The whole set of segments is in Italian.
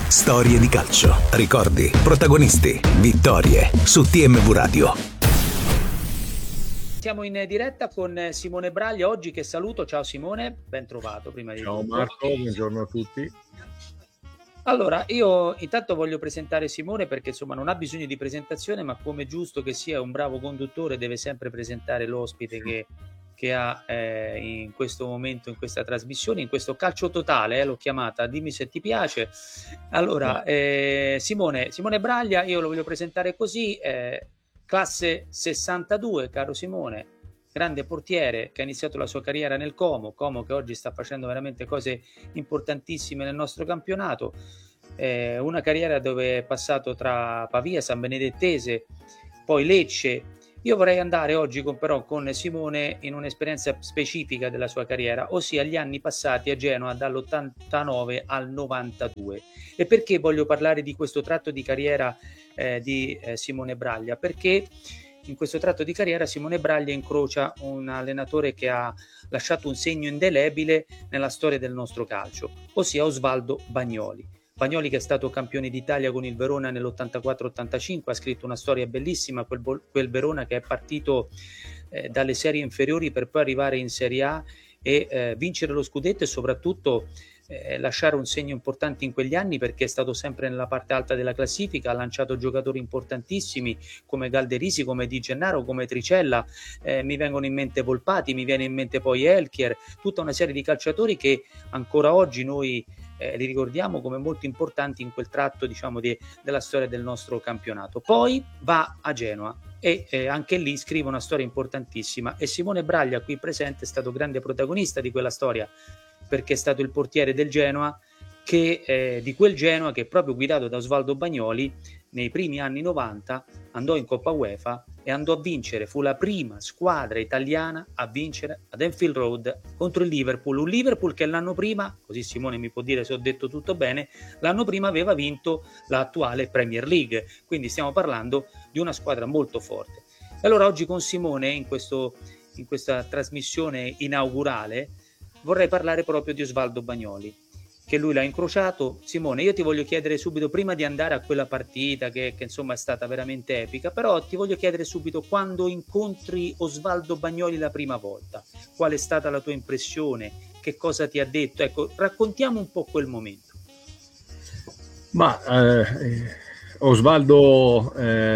Storie di calcio, ricordi, protagonisti, vittorie su TMV Radio. Siamo in diretta con Simone Braglia oggi, che saluto. Ciao Simone, ben trovato prima di Ciao tutto. Marco, buongiorno a tutti. Allora, io intanto voglio presentare Simone perché insomma non ha bisogno di presentazione, ma come giusto che sia un bravo conduttore deve sempre presentare l'ospite che ha in questo momento, in questa trasmissione, in questo calcio totale, l'ho chiamata, dimmi se ti piace. Allora, Simone Braglia, io lo voglio presentare così, classe 62, caro Simone, grande portiere che ha iniziato la sua carriera nel Como che oggi sta facendo veramente cose importantissime nel nostro campionato, una carriera dove è passato tra Pavia, San Benedettese, poi Lecce. Io vorrei andare oggi con Simone in un'esperienza specifica della sua carriera, ossia gli anni passati a Genoa dall'89 al 92. E perché voglio parlare di questo tratto di carriera di Simone Braglia? Perché in questo tratto di carriera Simone Braglia incrocia un allenatore che ha lasciato un segno indelebile nella storia del nostro calcio, ossia Osvaldo Bagnoli. Bagnoli, che è stato campione d'Italia con il Verona nell'84-85, ha scritto una storia bellissima, quel Verona che è partito dalle serie inferiori per poi arrivare in Serie A e vincere lo scudetto e soprattutto lasciare un segno importante in quegli anni, perché è stato sempre nella parte alta della classifica, ha lanciato giocatori importantissimi come Galderisi, come Di Gennaro, come Tricella, mi vengono in mente Volpati, mi viene in mente poi Elchier, tutta una serie di calciatori che ancora oggi noi li ricordiamo come molto importanti in quel tratto, diciamo, della storia del nostro campionato. Poi va a Genoa e anche lì scrive una storia importantissima, e Simone Braglia qui presente è stato grande protagonista di quella storia, perché è stato il portiere del Genoa, di quel Genoa che, proprio guidato da Osvaldo Bagnoli, nei primi anni 90 andò in Coppa UEFA e andò a vincere, fu la prima squadra italiana a vincere ad Anfield Road contro il Liverpool, un Liverpool che l'anno prima, così Simone mi può dire se ho detto tutto bene, l'anno prima aveva vinto l'attuale Premier League, quindi stiamo parlando di una squadra molto forte. E allora oggi con Simone, in questa trasmissione inaugurale, vorrei parlare proprio di Osvaldo Bagnoli, che lui l'ha incrociato. Simone, io ti voglio chiedere subito, prima di andare a quella partita che insomma è stata veramente epica, però ti voglio chiedere subito, quando incontri Osvaldo Bagnoli la prima volta, qual è stata la tua impressione, che cosa ti ha detto? Ecco, raccontiamo un po' quel momento. Osvaldo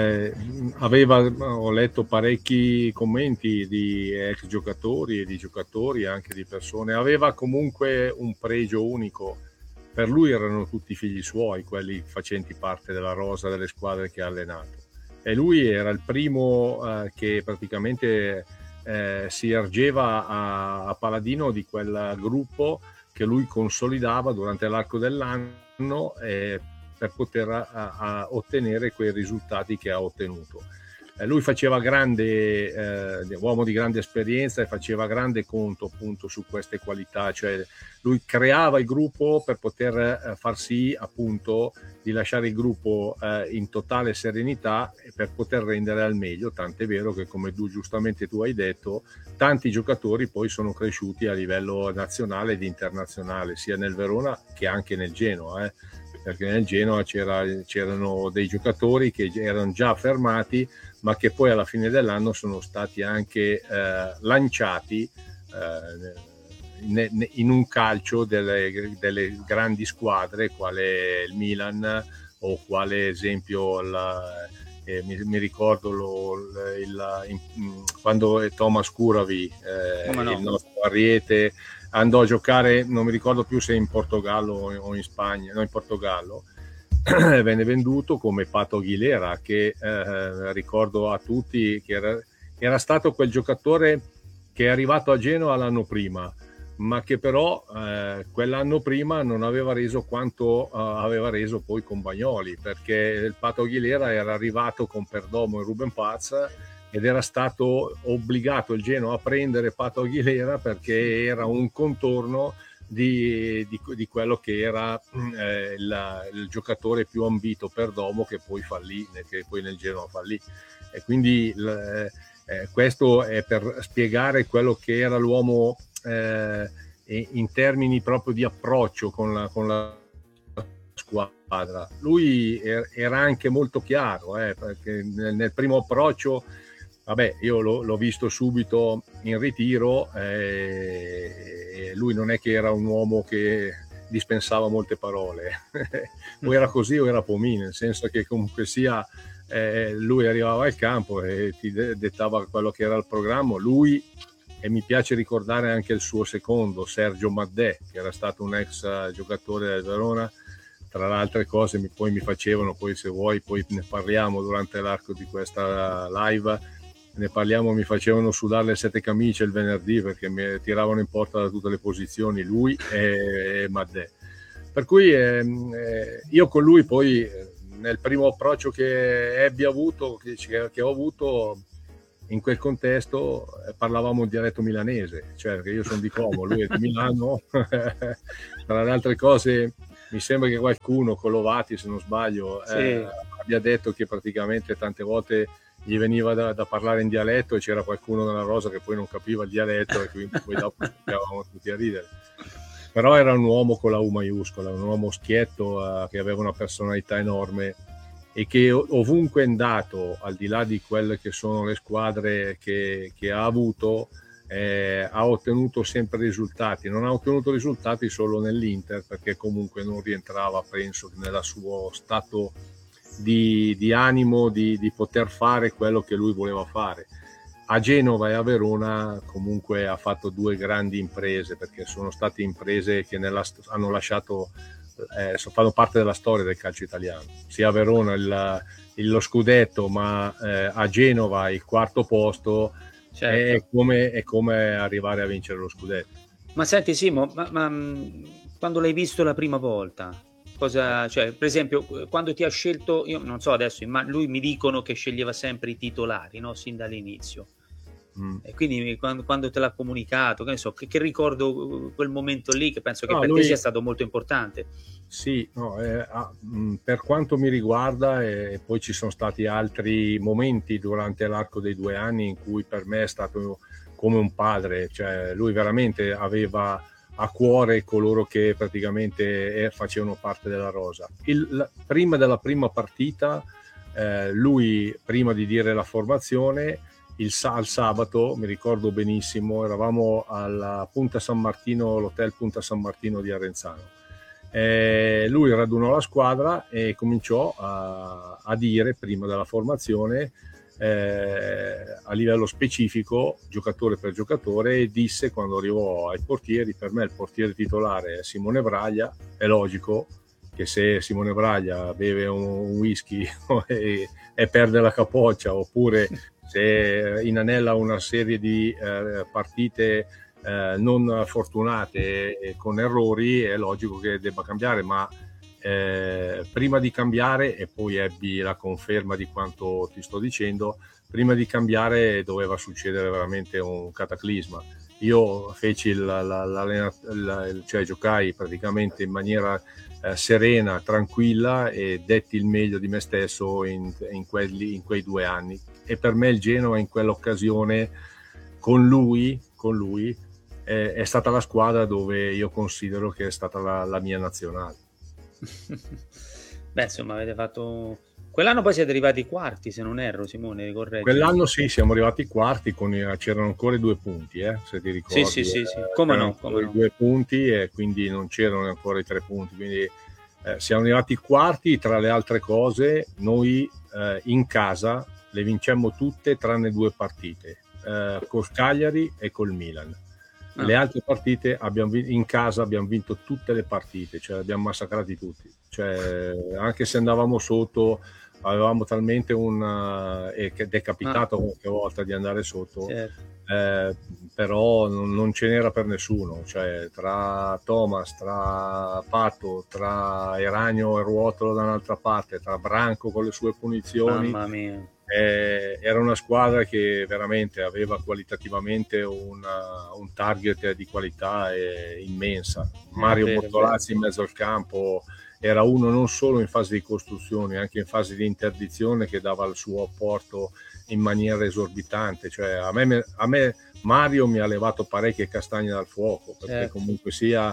ho letto parecchi commenti di ex giocatori e di giocatori, anche di persone, aveva comunque un pregio unico. Per lui erano tutti figli suoi, quelli facenti parte della rosa delle squadre che ha allenato, e lui era il primo che praticamente si ergeva a paladino di quel gruppo che lui consolidava durante l'arco dell'anno per poter ottenere quei risultati che ha ottenuto. Lui faceva uomo di grande esperienza, e faceva grande conto appunto su queste qualità, cioè lui creava il gruppo per poter far sì appunto di lasciare il gruppo in totale serenità e per poter rendere al meglio, tant'è vero che, come giustamente tu hai detto, tanti giocatori poi sono cresciuti a livello nazionale ed internazionale, sia nel Verona che anche nel Genoa, perché nel Genoa c'erano dei giocatori che erano già affermati, ma che poi alla fine dell'anno sono stati anche lanciati in un calcio delle grandi squadre, quale il Milan, o quale esempio mi ricordo quando Thomas Curavi, il nostro ariete, andò a giocare, non mi ricordo più se in Portogallo o in Spagna, no, in Portogallo, venne venduto come Pato Aguilera, che ricordo a tutti che era stato quel giocatore che è arrivato a Genoa l'anno prima, ma che però quell'anno prima non aveva reso quanto aveva reso poi con Bagnoli, perché il Pato Aguilera era arrivato con Perdomo e Ruben Paz, ed era stato obbligato il Genoa a prendere Pato Aguilera perché era un contorno di quello che era il giocatore più ambito, Perdomo, che poi fallì, che poi nel Genoa fallì. E quindi questo è per spiegare quello che era l'uomo in termini proprio di approccio con la squadra. Lui era anche molto chiaro, perché nel primo approccio, vabbè, io l'ho visto subito in ritiro, lui non è che era un uomo che dispensava molte parole, o era così o era pomì, nel senso che comunque sia lui arrivava al campo e ti dettava quello che era il programma. Lui, e mi piace ricordare anche il suo secondo, Sergio Maddè, che era stato un ex giocatore del Verona. Tra le altre cose poi mi facevano, poi se vuoi poi ne parliamo durante l'arco di questa live, mi facevano sudare le 7 camicie il venerdì, perché mi tiravano in porta da tutte le posizioni lui e Maddè. Per cui io con lui poi nel primo approccio che ho avuto in quel contesto, parlavamo il dialetto milanese, cioè che io sono di Como, lui è di Milano. Tra le altre cose mi sembra che qualcuno, Colovati se non sbaglio, Sì. abbia detto che praticamente tante volte gli veniva da parlare in dialetto e c'era qualcuno nella rosa che poi non capiva il dialetto e quindi poi dopo stavamo tutti a ridere. Però era un uomo con la U maiuscola, un uomo schietto, che aveva una personalità enorme e che ovunque è andato, al di là di quelle che sono le squadre che ha avuto, ha ottenuto sempre risultati. Non ha ottenuto risultati solo nell'Inter, perché comunque non rientrava, penso, nel suo stato di animo di poter fare quello che lui voleva fare. A Genova e a Verona comunque ha fatto 2 grandi imprese, perché sono state imprese che hanno lasciato, fanno parte della storia del calcio italiano. Sia a Verona lo scudetto, ma a Genova il 4º posto. Certo. È come arrivare a vincere lo scudetto. Ma senti Simo, ma quando l'hai visto la prima volta, cioè, per esempio, quando ti ha scelto, io non so adesso, ma lui mi dicono che sceglieva sempre i titolari, no? Sin dall'inizio. E quindi quando te l'ha comunicato, che ne so, che ricordo quel momento lì, che penso che per te sia stato molto importante. Sì, no, per quanto mi riguarda, poi ci sono stati altri momenti durante l'arco dei 2 anni in cui per me è stato come un padre, cioè lui veramente aveva a cuore coloro che praticamente facevano parte della rosa. Prima della prima partita, lui, prima di dire la formazione, al sabato, mi ricordo benissimo, eravamo alla Punta San Martino, l'hotel Punta San Martino di Arenzano. Lui radunò la squadra e cominciò a dire, prima della formazione, a livello specifico, giocatore per giocatore, e disse, quando arrivò ai portieri: per me il portiere titolare è Simone Braglia. È logico che se Simone Braglia beve un whisky e perde la capoccia, oppure se inanella una serie di partite non fortunate e con errori, è logico che debba cambiare. Ma prima di cambiare, e poi ebbi la conferma di quanto ti sto dicendo, prima di cambiare doveva succedere veramente un cataclisma. Io feci cioè giocai praticamente in maniera serena, tranquilla, e detti il meglio di me stesso in quei 2 anni. E per me il Genova in quell'occasione, con lui è stata la squadra dove io considero che è stata la mia nazionale. Beh, insomma, avete fatto quell'anno, poi siete arrivati quarti, se non erro, Simone, correggi. Quell'anno sì, siamo arrivati quarti, c'erano ancora i 2 punti, se ti ricordi. Sì. Come no. 2 punti, e quindi non c'erano ancora i 3 punti, quindi siamo arrivati quarti. Tra le altre cose, noi in casa le vincemmo tutte tranne 2 partite, col Cagliari e col Milan. Le altre partite in casa abbiamo vinto tutte le partite, cioè abbiamo massacrati tutti, cioè anche se andavamo sotto avevamo talmente ed è capitato qualche volta di andare sotto, certo. Però non ce n'era per nessuno, cioè tra Thomas, tra Pato, tra Eragno e Ruotolo da un'altra parte, tra Branco con le sue punizioni. Mamma mia. Era una squadra che veramente aveva qualitativamente un target di qualità immensa. Mario Bortolazzi in mezzo al campo era uno non solo in fase di costruzione, anche in fase di interdizione, che dava il suo apporto in maniera esorbitante. Cioè, a me Mario mi ha levato parecchie castagne dal fuoco, perché comunque sia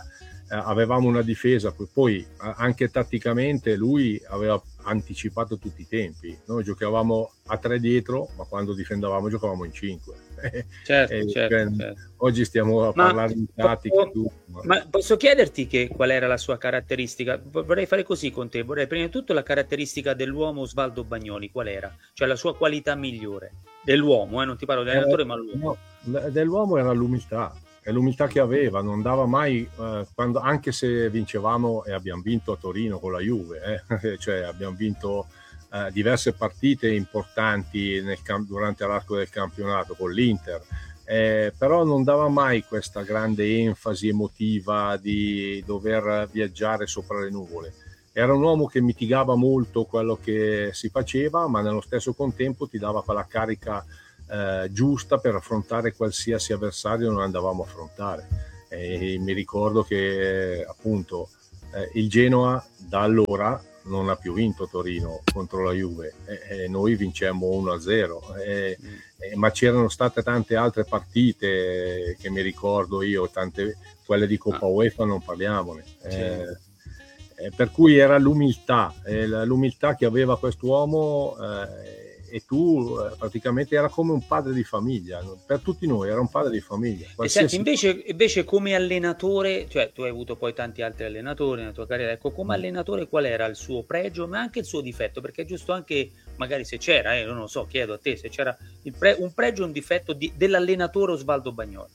avevamo una difesa, poi anche tatticamente lui aveva anticipato tutti i tempi. Noi giocavamo a 3 dietro, ma quando difendevamo giocavamo in 5. Certo. Oggi stiamo a parlare di tattica e tutto. Ma posso chiederti qual era la sua caratteristica? Vorrei fare così con te, vorrei prima di tutto la caratteristica dell'uomo Osvaldo Bagnoli, qual era? Cioè la sua qualità migliore, dell'uomo, non ti parlo dell'allenatore, ma l'uomo. No, dell'uomo era l'umiltà, è l'umiltà che aveva, non dava mai, anche se vincevamo, e abbiamo vinto a Torino con la Juve, cioè abbiamo vinto diverse partite importanti durante l'arco del campionato con l'Inter, però non dava mai questa grande enfasi emotiva di dover viaggiare sopra le nuvole. Era un uomo che mitigava molto quello che si faceva, ma nello stesso contempo ti dava quella carica giusta per affrontare qualsiasi avversario noi andavamo a affrontare. Mi ricordo che appunto il Genoa da allora non ha più vinto Torino contro la Juve, noi vincemmo 1-0, ma c'erano state tante altre partite che mi ricordo io, quelle di Coppa UEFA non parliamone. Per cui era l'umiltà che aveva quest'uomo, e tu praticamente era come un padre di famiglia, per tutti noi era un padre di famiglia. E senti, invece come allenatore, cioè tu hai avuto poi tanti altri allenatori nella tua carriera, ecco, come allenatore qual era il suo pregio ma anche il suo difetto? Perché è giusto anche, magari se c'era, non lo so, chiedo a te se c'era un pregio e un difetto dell'allenatore Osvaldo Bagnoli.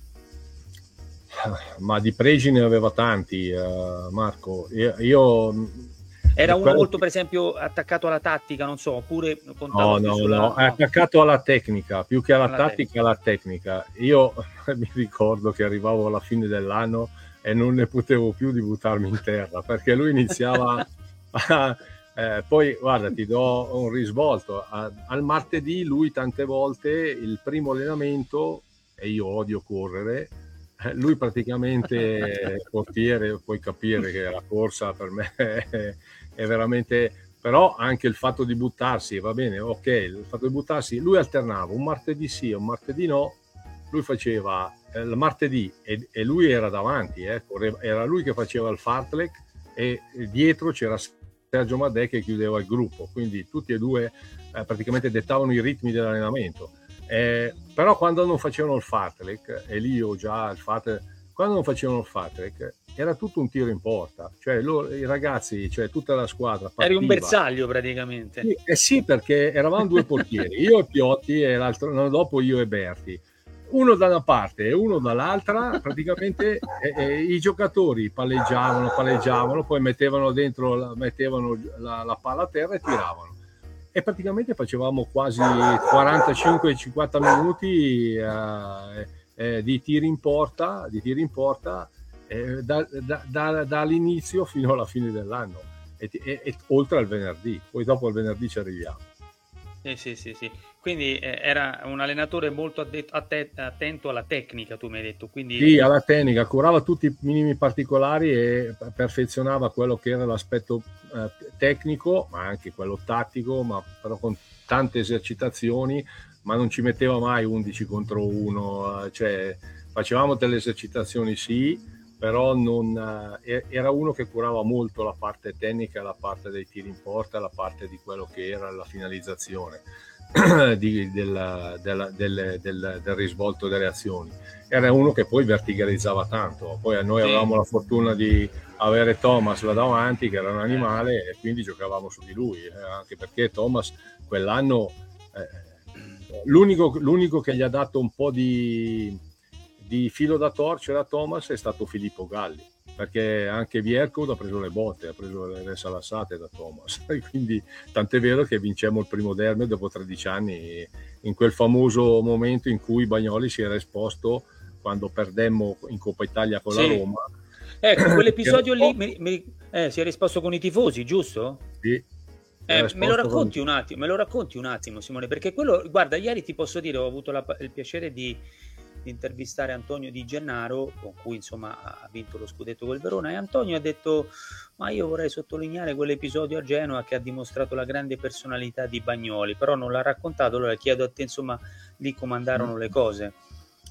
Ma di pregi ne aveva tanti, Marco. Io era uno molto, per esempio, attaccato alla tattica, non so, oppure no, è attaccato alla tecnica, più che alla tattica, alla tecnica. Io mi ricordo che arrivavo alla fine dell'anno e non ne potevo più di buttarmi in terra, perché lui iniziava poi guarda, ti do un risvolto. Al martedì lui tante volte il primo allenamento, e io odio correre, lui praticamente portiere, puoi capire che la corsa per me è veramente, però anche il fatto di buttarsi, va bene, ok, il fatto di buttarsi, lui alternava un martedì sì, un martedì no, lui faceva il martedì e lui era davanti, era lui che faceva il fartlek e dietro c'era Sergio Madè che chiudeva il gruppo, quindi tutti e due praticamente dettavano i ritmi dell'allenamento. Però quando non facevano il fartlek, e lì io già il fartlek, quando non facevano il fartlek era tutto un tiro in porta, cioè i ragazzi, cioè tutta la squadra partiva. Eri un bersaglio praticamente. Sì, perché eravamo due portieri, io e Piotti e l'altro dopo io e Berti, uno da una parte e uno dall'altra, praticamente i giocatori palleggiavano, poi mettevano la palla a terra e tiravano. E praticamente facevamo quasi 45-50 minuti di tiri in porta dall'inizio fino alla fine dell'anno e oltre al venerdì, poi dopo al venerdì ci arriviamo. Sì. Quindi era un allenatore molto attento alla tecnica, tu mi hai detto. Quindi... Sì, alla tecnica, curava tutti i minimi particolari e perfezionava quello che era l'aspetto tecnico, ma anche quello tattico, ma però con tante esercitazioni, ma non ci metteva mai 11 contro 1, cioè facevamo delle esercitazioni sì, però non era uno che curava molto la parte tecnica, la parte dei tiri in porta, la parte di quello che era la finalizzazione del risvolto delle azioni. Era uno che poi verticalizzava tanto, poi noi avevamo la fortuna di avere Thomas là davanti che era un animale e quindi giocavamo su di lui, anche perché Thomas quell'anno l'unico che gli ha dato un po' di filo da torcere a Thomas è stato Filippo Galli, perché anche Vierco ha preso le botte, ha preso le salassate da Thomas, quindi tant'è vero che vincemmo il primo derby dopo 13 anni, in quel famoso momento in cui Bagnoli si era esposto quando perdemmo in Coppa Italia con la Roma. Ecco, quell'episodio lì si era esposto con i tifosi, giusto? Sì. Me lo racconti un attimo, Simone, perché quello, guarda, ieri ti posso dire, ho avuto il piacere di intervistare Antonio Di Gennaro, con cui insomma ha vinto lo scudetto col Verona, e Antonio ha detto: ma io vorrei sottolineare quell'episodio a Genova che ha dimostrato la grande personalità di Bagnoli, però non l'ha raccontato, allora chiedo a te insomma lì come andarono le cose.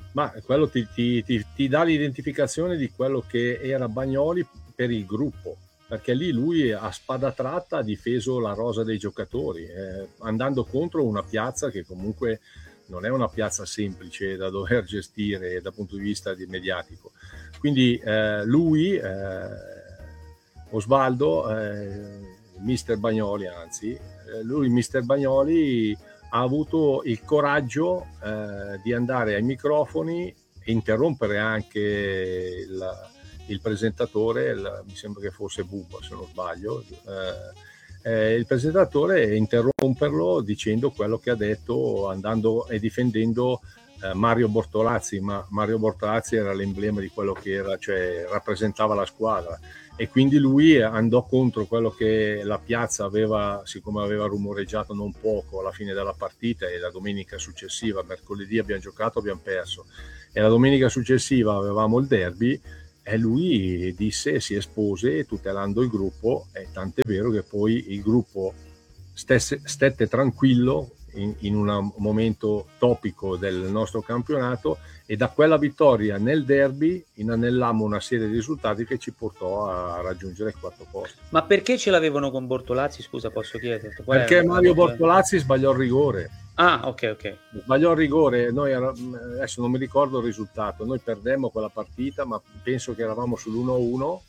Ma quello ti dà l'identificazione di quello che era Bagnoli per il gruppo, perché lì lui a spada tratta ha difeso la rosa dei giocatori, andando contro una piazza che comunque non è una piazza semplice da dover gestire dal punto di vista mediatico. Quindi lui, Osvaldo, mister Bagnoli, lui, mister Bagnoli, ha avuto il coraggio di andare ai microfoni e interrompere anche il presentatore, mi sembra che fosse Bubba se non sbaglio, il presentatore, interromperlo dicendo quello che ha detto, andando e difendendo Mario Bortolazzi, ma Mario Bortolazzi era l'emblema di quello che era, cioè rappresentava la squadra, e quindi lui andò contro quello che la piazza aveva, siccome aveva rumoreggiato non poco alla fine della partita, e la domenica successiva, mercoledì abbiamo giocato, abbiamo perso, e la domenica successiva avevamo il derby, e lui disse, si espose tutelando il gruppo, e tant'è vero che poi il gruppo stette tranquillo in un momento topico del nostro campionato, e da quella vittoria nel derby inanellammo una serie di risultati che ci portò a raggiungere il quarto posto. Ma perché ce l'avevano con Bortolazzi, scusa, posso chiedere? Perché Mario Bortolazzi sbagliò il rigore. Ah, ok. Sbagliò il rigore, noi adesso non mi ricordo il risultato, noi perdemmo quella partita, ma penso che eravamo sull'1-1,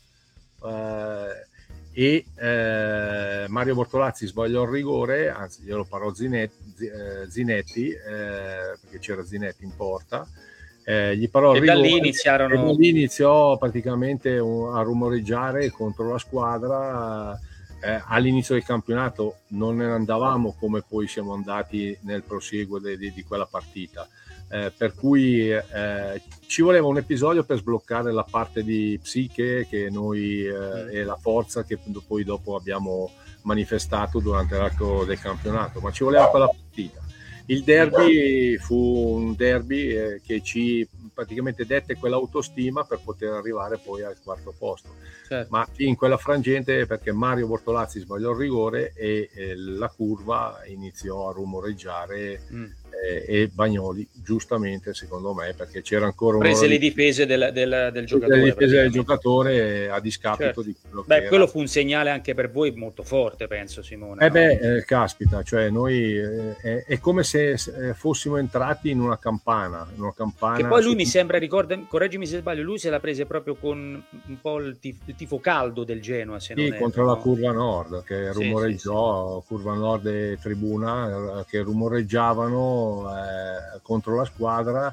e Mario Bortolazzi sbagliò il rigore, anzi glielo parò Zinetti, perché c'era Zinetti in porta, gli parò il rigore, e da lì iniziò praticamente a rumoreggiare contro la squadra. All'inizio del campionato non ne andavamo come poi siamo andati nel prosieguo di quella partita, per cui ci voleva un episodio per sbloccare la parte di psiche che noi e la forza che poi dopo abbiamo manifestato durante l'arco del campionato, ma ci voleva quella partita. Il derby fu un derby che ci praticamente dette quell'autostima per poter arrivare poi al quarto posto. Certo. Ma in quella frangente, perché Mario Bortolazzi sbagliò il rigore e la curva iniziò a rumoreggiare, e Bagnoli giustamente, secondo me, perché c'era ancora prese le difese del giocatore, le difese del giocatore a discapito, certo, di quello che quello fu un segnale anche per voi molto forte, penso, Simone. Caspita, cioè noi è come se fossimo entrati in una campana che poi lui mi sembra, correggimi se sbaglio, lui se la prese proprio con un po' il tifo caldo del Genoa, se non contro la Curva Nord, che rumoreggiò, Curva Nord e Tribuna che rumoreggiavano contro la squadra,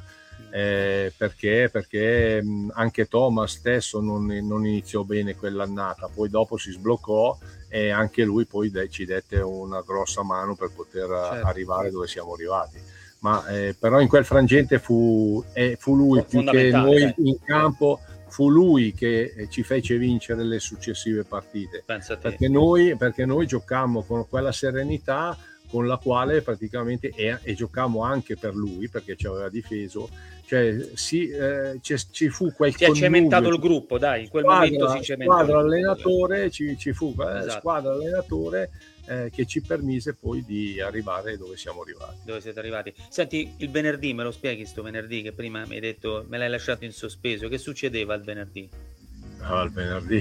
perché anche Thomas stesso non iniziò bene quell'annata, poi dopo si sbloccò e anche lui poi ci dette una grossa mano per poter arrivare dove siamo arrivati. Ma però in quel frangente fu lui più che noi in campo, fu lui che ci fece vincere le successive partite, perché noi giocammo con quella serenità con la quale praticamente e giocammo anche per lui, perché ci aveva difeso, cioè ci fu quel si è cementato il gruppo, dai, in quel momento si cementò squadra allenatore, ci fu squadra allenatore che ci permise poi di arrivare dove siamo arrivati. Dove siete arrivati? Senti, il venerdì, me lo spieghi sto venerdì che prima mi hai detto, me l'hai lasciato in sospeso, che succedeva il venerdì? Il venerdì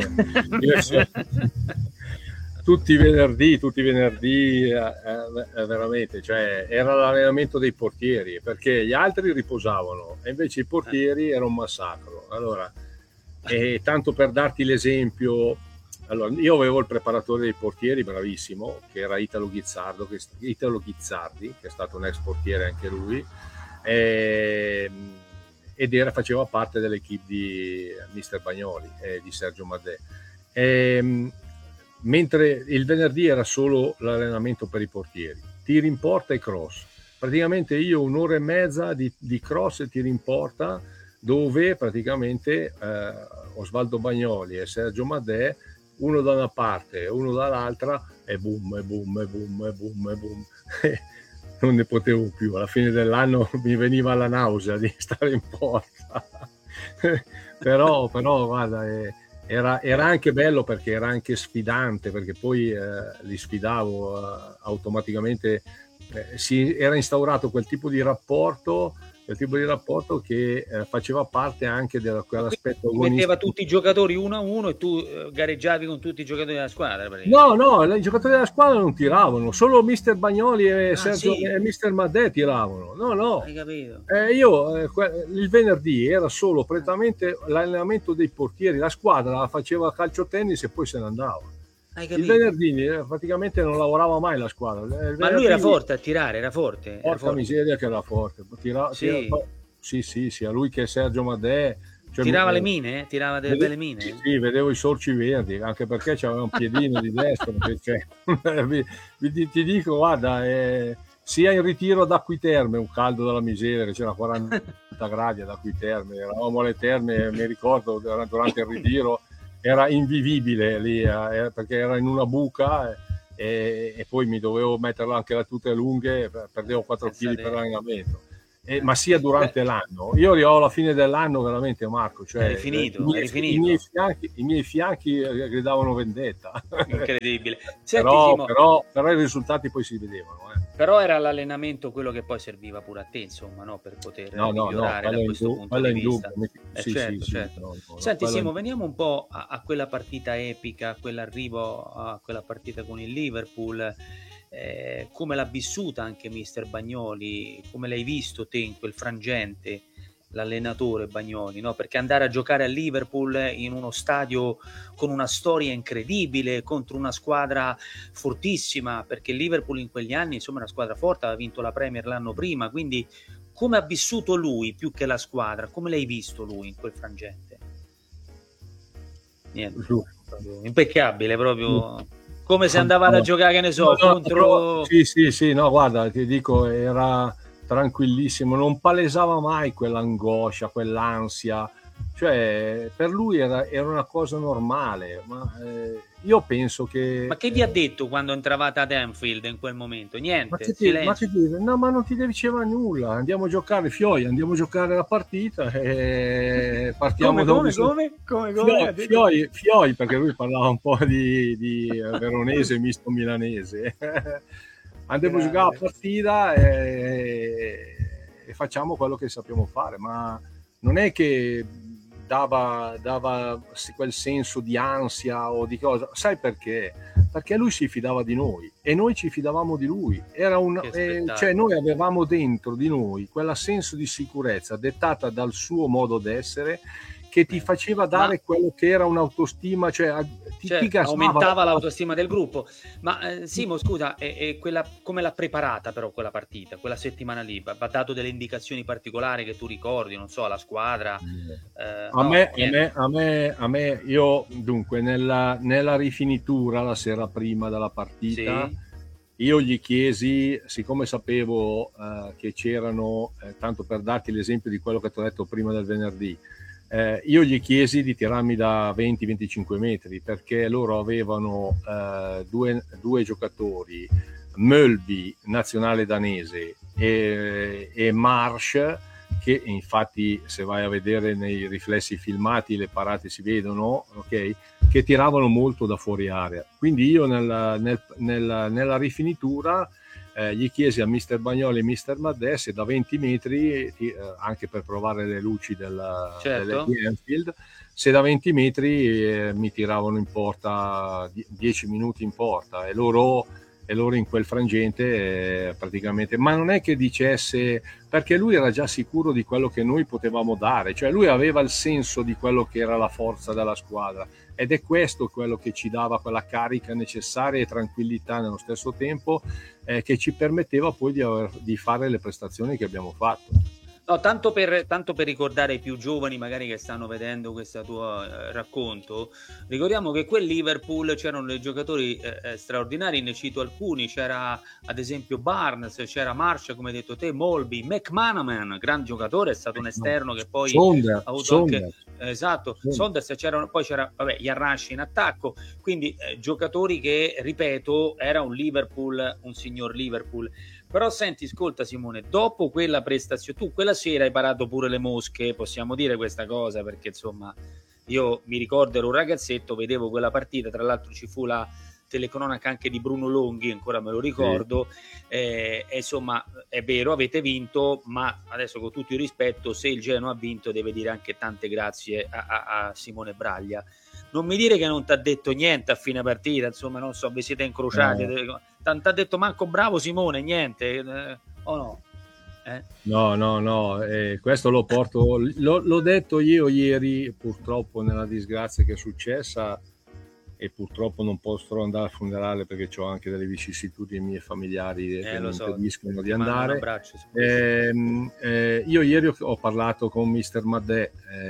tutti i venerdì veramente, cioè era l'allenamento dei portieri, perché gli altri riposavano e invece i portieri era un massacro. Allora, e tanto per darti l'esempio, allora, io avevo il preparatore dei portieri bravissimo, che era Italo Ghizzardi, che è stato un ex portiere anche lui, ed faceva parte dell'equipe di mister Bagnoli e di Sergio Madè. Mentre il venerdì era solo l'allenamento per i portieri, tiri in porta e cross. Praticamente io un'ora e mezza di cross e tiri in porta, dove praticamente Osvaldo Bagnoli e Sergio Madè, uno da una parte e uno dall'altra, e boom. Non ne potevo più. Alla fine dell'anno mi veniva la nausea di stare in porta. però guarda, era anche bello, perché era anche sfidante, perché poi li sfidavo automaticamente, si era instaurato quel tipo di rapporto quel tipo di rapporto che faceva parte anche di quell'aspetto metteva agonistico. tutti i giocatori 1-1 e tu gareggiavi con tutti i giocatori della squadra. No, i giocatori della squadra non tiravano, solo Mister Bagnoli e Sergio sì? e Mister Madè tiravano. No. Hai capito? Il venerdì era solo prettamente l'allenamento dei portieri, la squadra faceva calcio tennis e poi se ne andava. Hai Il capito? venerdì praticamente non lavorava mai la squadra. Ma lui era forte a tirare, era forte. Porca miseria che era forte. Sia lui che Sergio Madè. Cioè, tirava le mine? Tirava delle belle mine? Sì, vedevo i sorci verdi, anche perché c'aveva un piedino di destra. Perché, ti dico, guarda, sia in ritiro ad Acquiterme, un caldo della miseria, che c'era 40 gradi ad Acquiterme, eravamo alle terme, mi ricordo, durante il ritiro, era invivibile lì, perché era in una buca e poi mi dovevo metterla anche le tute lunghe, perdevo 4 kg per allenamento. Ma sia durante l'anno. Io arrivavo alla fine dell'anno veramente, Marco, cioè eri finito. I miei fianchi gridavano vendetta. Incredibile. Senti, però i risultati poi si vedevano. Però era l'allenamento quello che poi serviva pure a te, insomma, no? Per poter migliorare da questo punto di vista. Certo. Senti, Simo, veniamo un po' a quella partita epica, a quell'arrivo a quella partita con il Liverpool. Come l'ha vissuta anche Mister Bagnoli, come l'hai visto te in quel frangente, l'allenatore Bagnoli, no? Perché andare a giocare a Liverpool in uno stadio con una storia incredibile contro una squadra fortissima, perché il Liverpool in quegli anni insomma è una squadra forte, aveva vinto la Premier l'anno prima, quindi come ha vissuto lui più che la squadra, come l'hai visto lui in quel frangente? Niente, impeccabile proprio. Come se andavate a giocare, che ne so, contro... Sì, no, guarda, ti dico, era tranquillissimo, non palesava mai quell'angoscia, quell'ansia, cioè per lui era una cosa normale, ma io penso che... Ma che vi ha detto quando entravate ad Anfield in quel momento? Niente, ma non ti diceva nulla, andiamo a giocare andiamo a giocare la partita e partiamo come? Fioi, perché lui parlava un po' di veronese misto milanese. Andiamo a giocare la partita e facciamo quello che sappiamo fare, ma non è che dava quel senso di ansia o di cosa. Sai perché? Perché lui si fidava di noi e noi ci fidavamo di lui. Cioè noi avevamo dentro di noi quella senso di sicurezza dettata dal suo modo d'essere, che ti faceva dare quello che era un'autostima, cioè ti aumentava l'autostima del gruppo. Ma Simo, scusa, come l'ha preparata però quella partita, quella settimana lì? Va dato delle indicazioni particolari che tu ricordi, non so, alla squadra? A me, io dunque nella rifinitura la sera prima della partita, io gli chiesi, siccome sapevo che c'erano, tanto per darti l'esempio di quello che ti ho detto prima del venerdì, io gli chiesi di tirarmi da 20-25 metri, perché loro avevano due giocatori, Mölby, nazionale danese, e Marsh, che infatti se vai a vedere nei riflessi filmati le parate si vedono, ok, che tiravano molto da fuori area. Quindi io nella rifinitura gli chiesi a Mister Bagnoli e Mister Madè se da 20 metri, anche per provare le luci di Anfield, se da 20 metri mi tiravano in porta 10 minuti in porta, e loro in quel frangente praticamente, ma non è che dicesse, perché lui era già sicuro di quello che noi potevamo dare, cioè lui aveva il senso di quello che era la forza della squadra, ed è questo quello che ci dava quella carica necessaria e tranquillità nello stesso tempo, che ci permetteva poi di fare le prestazioni che abbiamo fatto. No, tanto per ricordare ai più giovani magari che stanno vedendo questo tuo racconto, ricordiamo che quel Liverpool c'erano dei giocatori straordinari, ne cito alcuni, c'era ad esempio Barnes, c'era Marsh, come hai detto te, Molby, McManaman, gran giocatore, è stato un esterno che poi ha avuto anche... Esatto, Saunders, poi c'era Yarrash in attacco, quindi giocatori che, ripeto, era un Liverpool, un signor Liverpool. Però senti, ascolta Simone, dopo quella prestazione, tu quella sera hai parato pure le mosche, possiamo dire questa cosa, perché insomma io mi ricordo, ero un ragazzetto, vedevo quella partita, tra l'altro ci fu la telecronaca anche di Bruno Longhi, ancora me lo ricordo, insomma è vero, avete vinto, ma adesso con tutto il rispetto, se il Genoa ha vinto deve dire anche tante grazie a Simone Braglia. Non mi dire che non ti ha detto niente a fine partita, insomma, non so, vi siete incrociati, t'ha detto manco bravo Simone, niente, o no? No, questo lo porto, l'ho detto io ieri, purtroppo nella disgrazia che è successa, e purtroppo non posso andare al funerale perché ho anche delle vicissitudini mie familiari che mi impediscono di andare. Io ieri ho parlato con Mr. Madè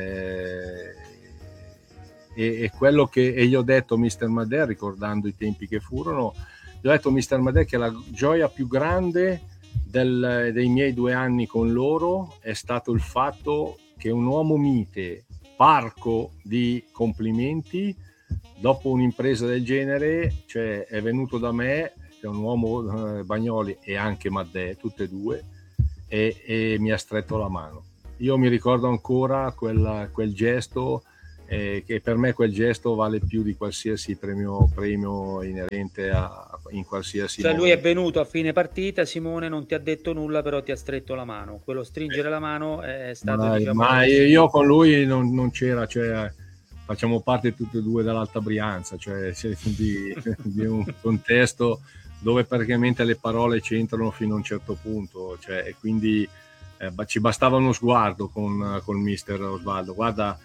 e quello che gli ho detto a Mr. Madè, ricordando i tempi che furono, gli ho detto a Mr. Madè che la gioia più grande dei miei 2 anni con loro è stato il fatto che un uomo mite, parco di complimenti, dopo un'impresa del genere, cioè è venuto da me, che è un uomo, Bagnoli e anche Madè, tutte e due, e mi ha stretto la mano. Io mi ricordo ancora quel gesto, che per me quel gesto vale più di qualsiasi premio inerente in qualsiasi cioè momento. lui è venuto a fine partita, Simone non ti ha detto nulla, però ti ha stretto la mano. Quello stringere la mano è stato ma io con lui non c'era, cioè facciamo parte tutti e due dall'Alta Brianza, cioè di un contesto dove praticamente le parole c'entrano fino a un certo punto, cioè, e quindi ci bastava uno sguardo con mister Osvaldo. Guarda,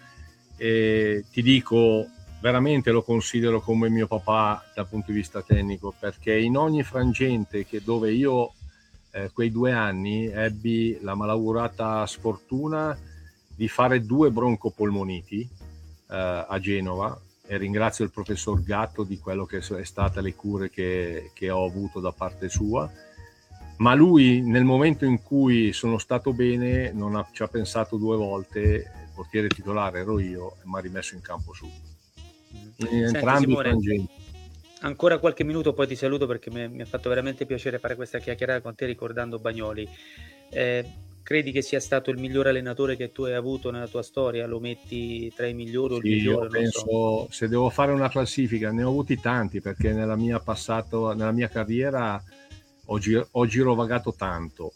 ti dico, veramente lo considero come mio papà dal punto di vista tecnico, perché in ogni frangente dove io quei 2 anni ebbi la malaugurata sfortuna di fare 2 broncopolmoniti a Genova, e ringrazio il professor Gatto di quello che è state le cure che ho avuto da parte sua, ma lui nel momento in cui sono stato bene ci ha pensato 2 volte, il portiere titolare ero io e mi ha rimesso in campo subito. In entrambi i frangenti. Ancora qualche minuto poi ti saluto, perché mi ha fatto veramente piacere fare questa chiacchierata con te ricordando Bagnoli. Credi che sia stato il miglior allenatore che tu hai avuto nella tua storia? Lo metti tra i migliori o il migliore? Io penso, se devo fare una classifica, ne ho avuti tanti, perché nella mia carriera ho girovagato tanto,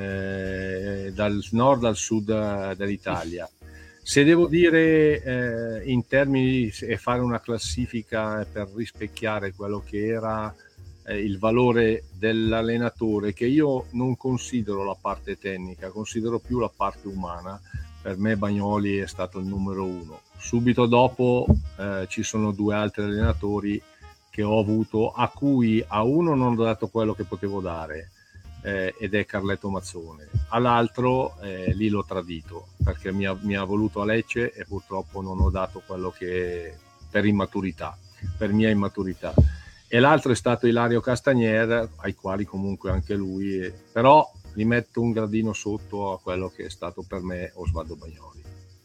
dal nord al sud dell'Italia. Se devo dire in termini e fare una classifica per rispecchiare quello che era il valore dell'allenatore, che io non considero la parte tecnica, considero più la parte umana, per me Bagnoli è stato il numero 1. Subito dopo ci sono 2 altri allenatori che ho avuto, a cui a uno non ho dato quello che potevo dare, ed è Carletto Mazzone, all'altro lì l'ho tradito perché mi ha voluto a Lecce e purtroppo non ho dato quello che per mia immaturità, e l'altro è stato Ilario Castagnier, ai quali comunque anche lui, però li metto un gradino sotto a quello che è stato per me Osvaldo Bagnoli.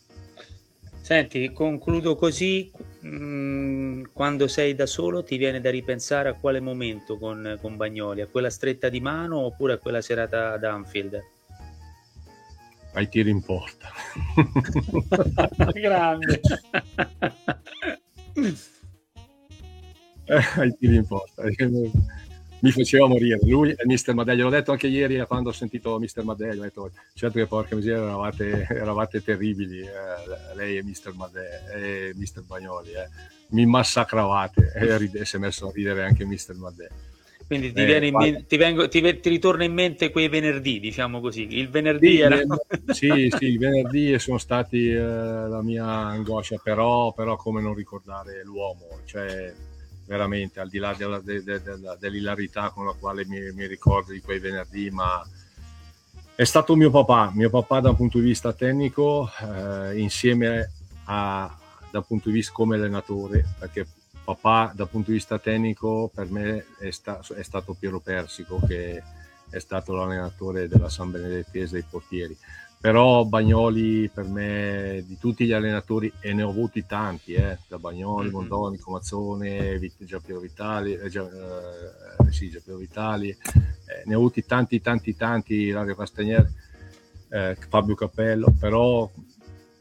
Senti, concludo così, quando sei da solo ti viene da ripensare a quale momento con Bagnoli? A quella stretta di mano oppure a quella serata ad Anfield? Ai tiri in porta. Grande. Ai tiri in porta. Mi faceva morire lui e Mister Madè. L'ho detto anche ieri quando ho sentito Mister Madè, ho detto certo che porca miseria eravate terribili, lei e Mister Madè e Mister Bagnoli, mi massacravate, e si è messo a ridere anche Mister Madè. Quindi ti ritorna in mente quei venerdì, diciamo così. Il venerdì sì, era... sì, i venerdì sono stati la mia angoscia, però come non ricordare l'uomo, cioè veramente al di là dell'ilarità con la quale mi ricordo di quei venerdì, ma è stato mio papà da un punto di vista tecnico, insieme dal punto di vista come allenatore, perché papà dal punto di vista tecnico per me è stato Piero Persico, che è stato l'allenatore della San Benedettese dei portieri. Però Bagnoli per me, di tutti gli allenatori, e ne ho avuti tanti, da Bagnoli, Mondonico, Mazzone, Giampiero Vitali, ne ho avuti tanti, Ilario Castagnier, Fabio Capello, però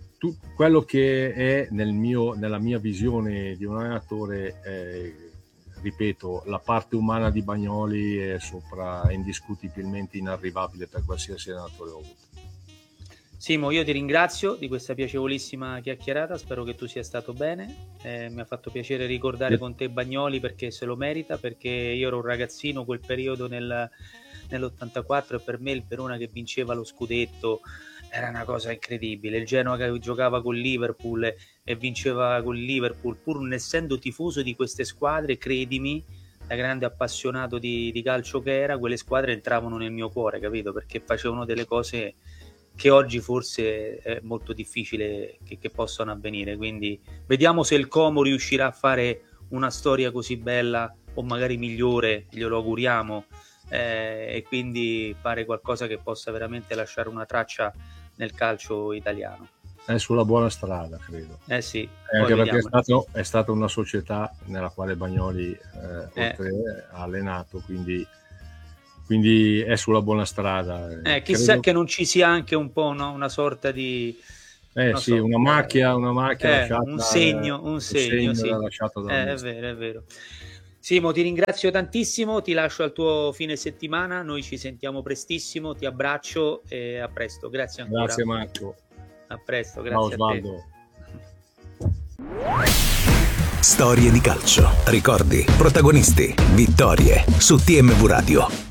quello che è nella mia visione di un allenatore, ripeto, la parte umana di Bagnoli è indiscutibilmente inarrivabile per qualsiasi allenatore ho avuto. Simo, io ti ringrazio di questa piacevolissima chiacchierata, spero che tu sia stato bene, mi ha fatto piacere ricordare con te Bagnoli perché se lo merita, perché io ero un ragazzino quel periodo nell'84 e per me il Verona che vinceva lo scudetto era una cosa incredibile, il Genoa che giocava con Liverpool e vinceva con Liverpool, pur non essendo tifoso di queste squadre, credimi, da grande appassionato di calcio che era, quelle squadre entravano nel mio cuore, capito? Perché facevano delle cose che oggi forse è molto difficile che possano avvenire, quindi vediamo se il Como riuscirà a fare una storia così bella o magari migliore, glielo auguriamo, e quindi fare qualcosa che possa veramente lasciare una traccia nel calcio italiano. È sulla buona strada, credo. Sì, anche perché è stata una società nella quale Bagnoli oltre ha allenato, quindi è sulla buona strada. Chissà credo che non ci sia anche un po', no? Una sorta di una macchia lasciata, un segno sì. lasciato da è vero. Simo, ti ringrazio tantissimo, ti lascio al tuo fine settimana, noi ci sentiamo prestissimo, ti abbraccio e a presto, grazie ancora. Grazie Marco. A presto, grazie. Ciao Osvaldo. Storie di calcio, ricordi, protagonisti, vittorie su TMV Radio.